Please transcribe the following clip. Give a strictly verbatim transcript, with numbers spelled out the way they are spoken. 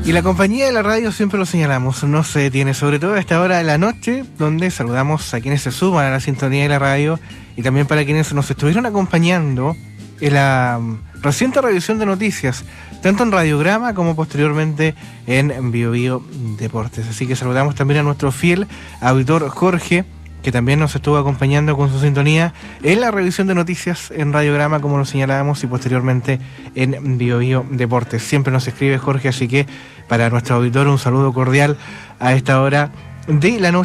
Y la compañía de la radio, siempre lo señalamos, no se detiene, sobre todo a esta hora de la noche, donde saludamos a quienes se suman a la sintonía de la radio y también para quienes nos estuvieron acompañando en la reciente revisión de noticias, tanto en Radiograma como posteriormente en Bio Bio Deportes. Así que saludamos también a nuestro fiel auditor Jorge, que también nos estuvo acompañando con su sintonía en la revisión de noticias en Radiograma, como lo señalábamos, y posteriormente en Bio Bio Deportes. Siempre nos escribe Jorge, así que para nuestro auditor un saludo cordial a esta hora de la noche.